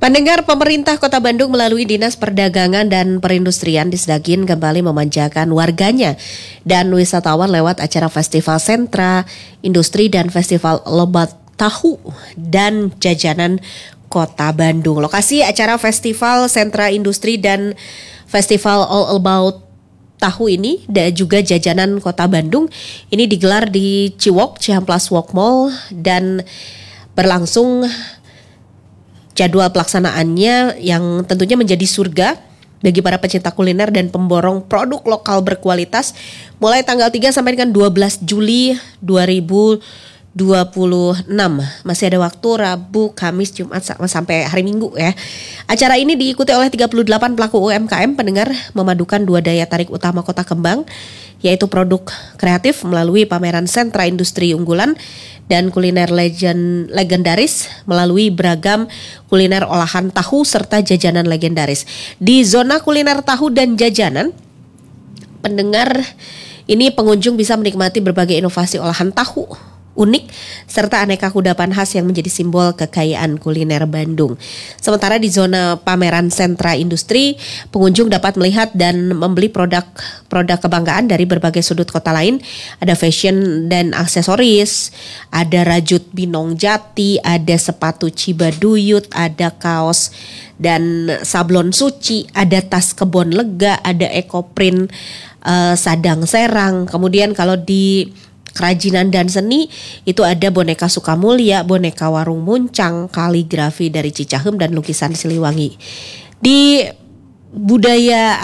Pendengar, pemerintah Kota Bandung melalui Dinas Perdagangan dan Perindustrian Disdagin kembali memanjakan warganya dan wisatawan lewat acara Festival Sentra Industri dan Festival Lebat Tahu dan Jajanan Kota Bandung. Lokasi acara Festival Sentra Industri dan Festival All About Tahu ini dan juga Jajanan Kota Bandung ini digelar di Ciwok, Cihamplas Walk Mall, dan berlangsung jadwal pelaksanaannya yang tentunya menjadi surga bagi para pecinta kuliner dan pemborong produk lokal berkualitas mulai tanggal 3 sampai dengan 12 Juli 2026. Masih ada waktu Rabu, Kamis, Jumat sampai hari Minggu ya. Acara ini diikuti oleh 38 pelaku UMKM. Pendengar, memadukan dua daya tarik utama Kota Kembang, yaitu produk kreatif melalui pameran sentra industri unggulan dan kuliner legendaris melalui beragam kuliner olahan tahu serta jajanan legendaris. Di zona kuliner tahu dan jajanan, pendengar, ini pengunjung bisa menikmati berbagai inovasi olahan tahu unik serta aneka kudapan khas yang menjadi simbol kekayaan kuliner Bandung. Sementara di zona pameran sentra industri, pengunjung dapat melihat dan membeli produk kebanggaan dari berbagai sudut kota lain. Ada fashion dan aksesoris, ada rajut Binong Jati, ada sepatu Cibaduyut, ada kaos dan sablon suci, ada tas kebon lega, ada ekoprint Sadang Serang. Kemudian kalau di kerajinan dan seni itu ada boneka Sukamulya, boneka Warung Muncang, kaligrafi dari Cicahem dan lukisan Siliwangi. Di budaya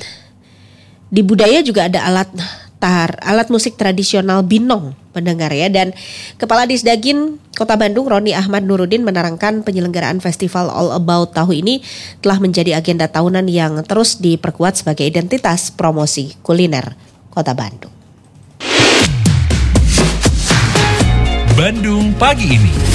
juga ada alat musik tradisional Binong, pendengar ya. Dan Kepala Disdagin Kota Bandung Roni Ahmad Nurudin menerangkan penyelenggaraan Festival All About Tahu ini telah menjadi agenda tahunan yang terus diperkuat sebagai identitas promosi kuliner Kota Bandung. Bandung Pagi Ini.